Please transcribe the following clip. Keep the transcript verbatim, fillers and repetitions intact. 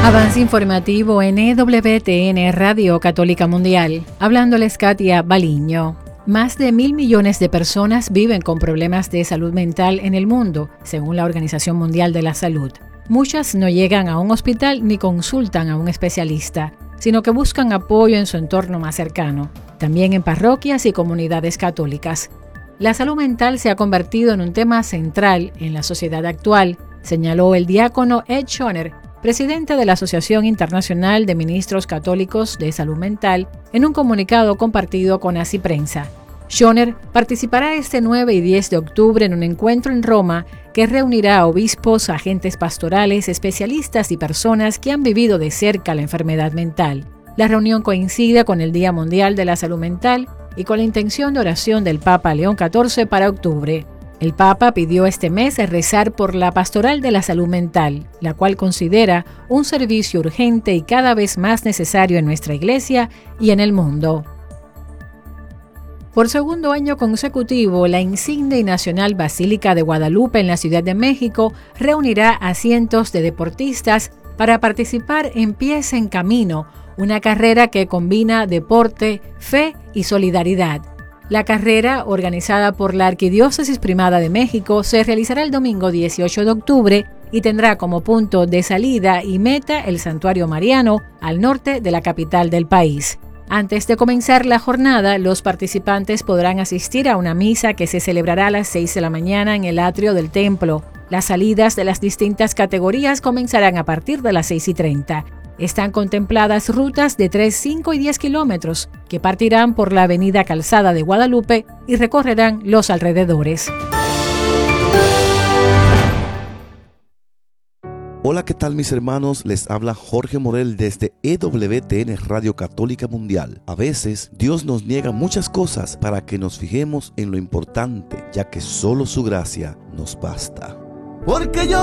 Avance informativo en E W T N Radio Católica Mundial. Hablándoles Katia Baliño. Más de mil millones de personas viven con problemas de salud mental en el mundo, según la Organización Mundial de la Salud. Muchas no llegan a un hospital ni consultan a un especialista, sino que buscan apoyo en su entorno más cercano, también en parroquias y comunidades católicas. La salud mental se ha convertido en un tema central en la sociedad actual, señaló el diácono Ed Schoner, presidente de la Asociación Internacional de Ministros Católicos de Salud Mental, en un comunicado compartido con Así Prensa. Schoner participará este nueve y diez de octubre en un encuentro en Roma que reunirá a obispos, agentes pastorales, especialistas y personas que han vivido de cerca la enfermedad mental. La reunión coincide con el Día Mundial de la Salud Mental y con la intención de oración del Papa León catorce para octubre. El Papa pidió este mes rezar por la pastoral de la salud mental, la cual considera un servicio urgente y cada vez más necesario en nuestra Iglesia y en el mundo. Por segundo año consecutivo, la insigne y nacional Basílica de Guadalupe en la Ciudad de México reunirá a cientos de deportistas para participar en Pies en Camino, una carrera que combina deporte, fe y solidaridad. La carrera, organizada por la Arquidiócesis Primada de México, se realizará el domingo dieciocho de octubre y tendrá como punto de salida y meta el Santuario Mariano, al norte de la capital del país. Antes de comenzar la jornada, los participantes podrán asistir a una misa que se celebrará a las seis de la mañana en el atrio del templo. Las salidas de las distintas categorías comenzarán a partir de las seis y treinta. Están contempladas rutas de tres, cinco y diez kilómetros que partirán por la avenida Calzada de Guadalupe y recorrerán los alrededores. Hola, ¿qué tal mis hermanos? Les habla Jorge Morel desde E W T N Radio Católica Mundial. A veces Dios nos niega muchas cosas para que nos fijemos en lo importante, ya que solo su gracia nos basta. Porque yo